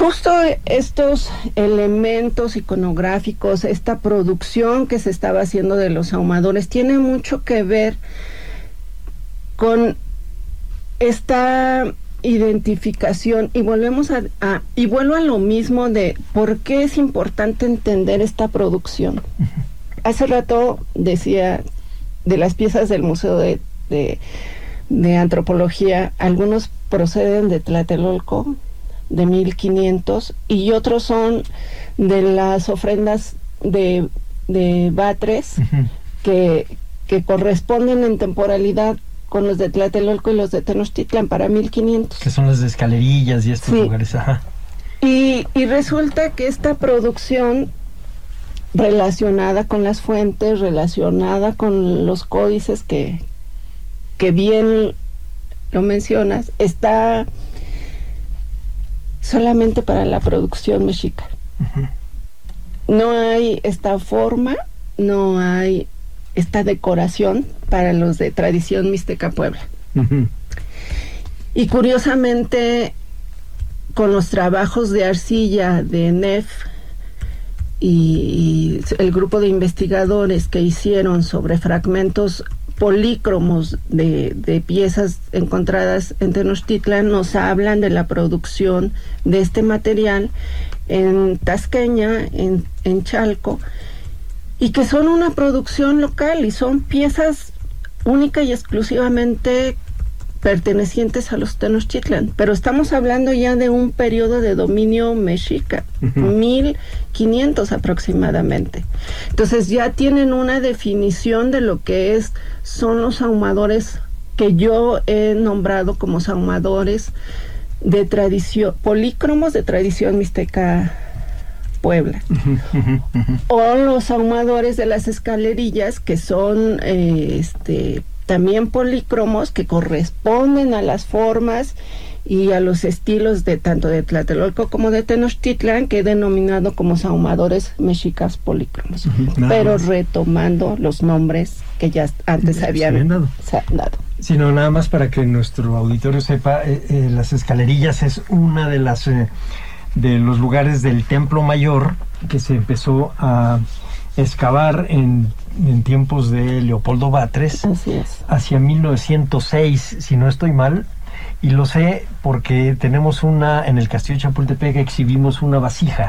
justo estos elementos iconográficos, esta producción que se estaba haciendo de los ahumadores, tiene mucho que ver con esta identificación, y volvemos y vuelvo a lo mismo de por qué es importante entender esta producción. Hace rato decía de las piezas del Museo de Antropología, algunos proceden de Tlatelolco, de 1500, y otros son de las ofrendas de Batres, que corresponden en temporalidad con los de Tlatelolco y los de Tenochtitlan para 1500. Que son las de Escalerillas y estos lugares, ajá. Y resulta que esta producción relacionada con las fuentes, relacionada con los códices que bien lo mencionas, está solamente para la producción mexica. No hay esta forma, no hay esta decoración para los de tradición Mixteca Puebla. Y curiosamente, con los trabajos de arcilla de NEF y el grupo de investigadores que hicieron sobre fragmentos polícromos de piezas encontradas en Tenochtitlan, nos hablan de la producción de este material en Tasqueña, en Chalco, y que son una producción local y son piezas única y exclusivamente pertenecientes a los Tenochtitlan, pero estamos hablando ya de un periodo de dominio mexica, 1500 aproximadamente. Entonces ya tienen una definición de lo que son los ahumadores que yo he nombrado como ahumadores de tradición, polícromos de tradición mixteca Puebla, o los ahumadores de las escalerillas, que son también polícromos, que corresponden a las formas y a los estilos de tanto de Tlatelolco como de Tenochtitlan, que he denominado como ahumadores mexicas polícromos, pero retomando los nombres que ya antes habían dado. Sino nada más para que nuestro auditorio sepa, las escalerillas es una de las de los lugares del Templo Mayor que se empezó a excavar en tiempos de Leopoldo Batres. Así es. Hacia 1906, si no estoy mal, y lo sé porque tenemos en el Castillo de Chapultepec exhibimos una vasija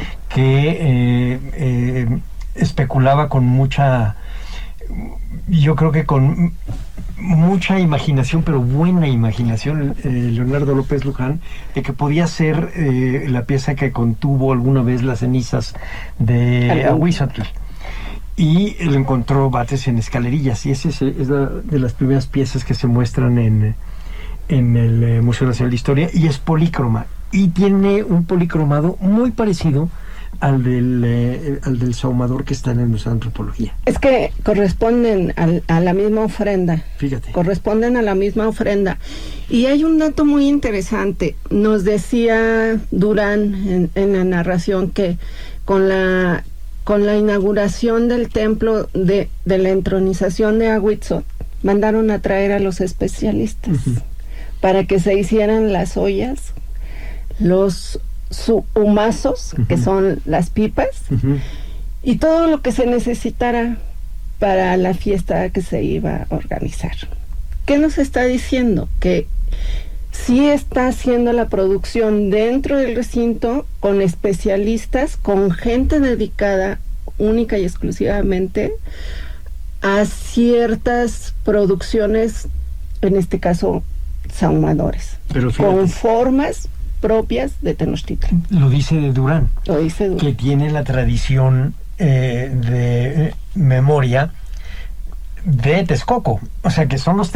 que especulaba con mucha, yo creo que con mucha imaginación, pero buena imaginación, Leonardo López Luján, de que podía ser la pieza que contuvo alguna vez las cenizas de Ahuizotl. Y lo encontró Batres en escalerillas, y esa es de las primeras piezas que se muestran en el Museo Nacional de Historia, y es polícroma, y tiene un policromado muy parecido al del sahumador que está en el Museo de Antropología. Es que corresponden a la misma ofrenda. Fíjate. Corresponden a la misma ofrenda. Y hay un dato muy interesante. Nos decía Durán en la narración que con la inauguración del templo de la entronización de Ahuitzotl, mandaron a traer a los especialistas para que se hicieran las ollas, los humazos, que son las pipas, y todo lo que se necesitara para la fiesta que se iba a organizar. ¿Qué nos está diciendo? Que sí está haciendo la producción dentro del recinto con especialistas, con gente dedicada única y exclusivamente a ciertas producciones, en este caso sahumadores, con formas propias de Tenochtitlan. Lo dice Durán. Lo dice Durán. Que tiene la tradición de memoria de Texcoco. O sea, que son los